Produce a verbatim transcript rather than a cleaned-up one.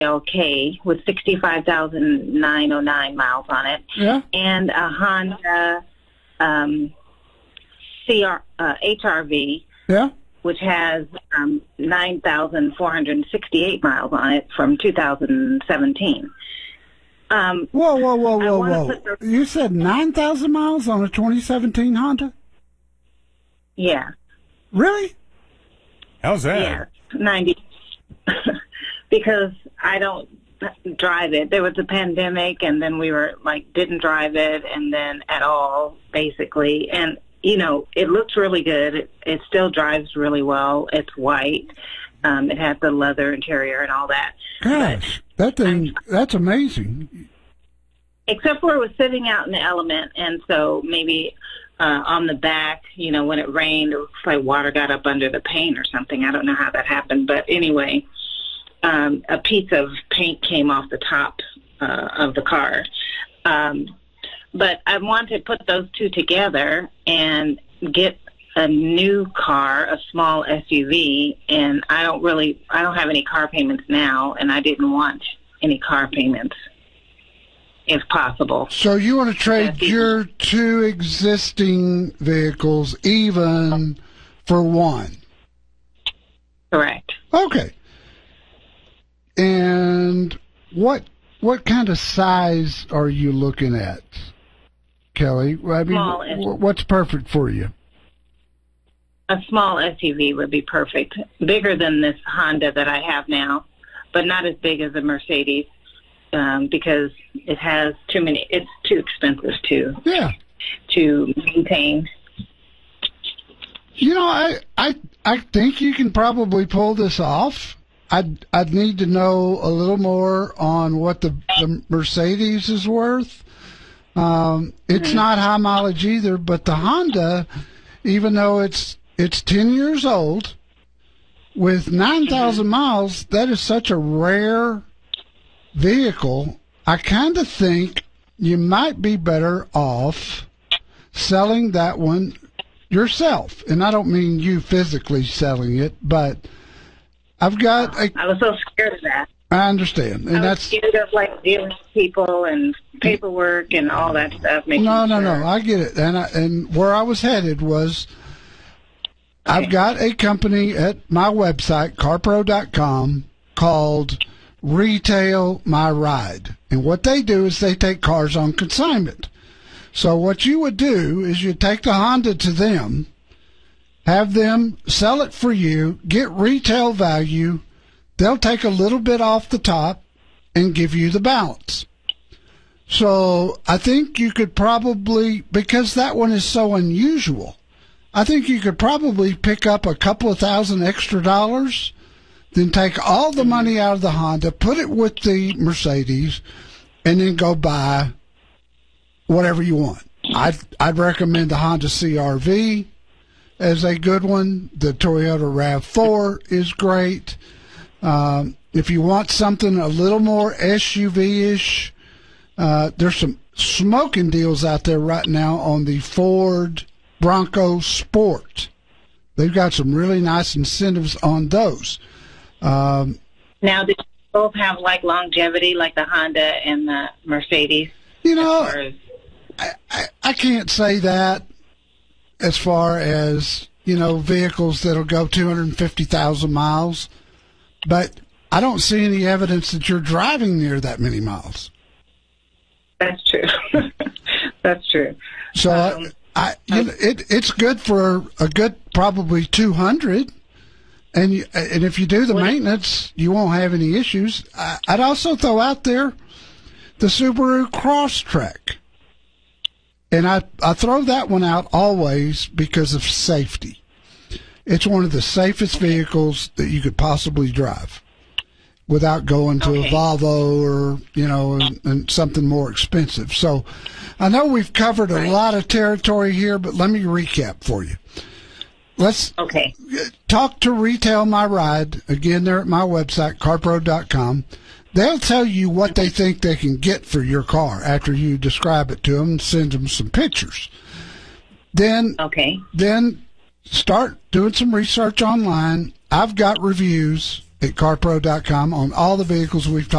L K with sixty-five thousand nine hundred nine miles on it. Yeah. And a Honda um, C R, uh, H R V. Yeah. Which has um, nine thousand four hundred sixty-eight miles on it from two thousand seventeen. Um, whoa, whoa, whoa, whoa, whoa. The, you said nine thousand miles on a twenty seventeen Honda? Yeah. Really? How's that? Yeah, ninety. Because I don't drive it. There was a pandemic, and then we were, like, didn't drive it, and then at all, basically. And, you know, it looks really good. It, it still drives really well. It's white. Um, it has the leather interior and all that. Gosh, that thing, that's amazing. Except for it was sitting out in the element, and so maybe uh, on the back, you know, when it rained, it looks like water got up under the paint or something. I don't know how that happened. But anyway, um, a piece of paint came off the top uh, of the car. Um, but I want to put those two together and get a new car, a small S U V, and I don't really, I don't have any car payments now, and I didn't want any car payments, if possible. So you want to trade the, your two existing vehicles even for one? Correct. Okay. And what what kind of size are you looking at, Kelly? I mean, small S U V. What's perfect for you? A small S U V would be perfect. Bigger than this Honda that I have now, but not as big as a Mercedes, um, because it has too many. It's too expensive to yeah to maintain. You know, I I I think you can probably pull this off. I'd I'd need to know a little more on what the, the Mercedes is worth. Um, it's mm-hmm. not high mileage either, but the Honda, even though it's It's ten years old with nine thousand miles. That is such a rare vehicle. I kind of think you might be better off selling that one yourself. And I don't mean you physically selling it, but I've got a... I was so scared of that. I understand. And I was that's scared of, like, dealing with people and paperwork and all that stuff. No, no, sure. no. I get it. And, I, and where I was headed was... Okay. I've got a company at my website, car pro dot com, called Retail My Ride. And what they do is they take cars on consignment. So what you would do is you take the Honda to them, have them sell it for you, get retail value. They'll take a little bit off the top and give you the balance. So I think you could probably, because that one is so unusual, I think you could probably pick up a couple of thousand extra dollars, then take all the money out of the Honda, put it with the Mercedes, and then go buy whatever you want. I'd, I'd recommend the Honda C R V as a good one. The Toyota RAV four is great. Um, if you want something a little more S U V-ish, uh, there's some smoking deals out there right now on the Ford Bronco Sport. They've got some really nice incentives on those. Um, now, do you both have like longevity, like the Honda and the Mercedes? You know, as... I, I, I can't say that as far as, you know, vehicles that'll go two hundred fifty thousand miles, but I don't see any evidence that you're driving near that many miles. That's true. That's true. So um, I, you know, it it's good for a good probably two hundred, and you, and if you do the maintenance, you won't have any issues. I, I'd also throw out there the Subaru Crosstrek, and I I throw that one out always because of safety. It's one of the safest vehicles that you could possibly drive without going to okay. a Volvo or, you know, and, and something more expensive. So I know we've covered a right. lot of territory here, but let me recap for you. Let's okay. talk to Retail My Ride. Again, they're at my website, car pro dot com. They'll tell you what they think they can get for your car after you describe it to them and send them some pictures. Then, okay. then start doing some research online. I've got reviews at carpro dot com on all the vehicles we've talked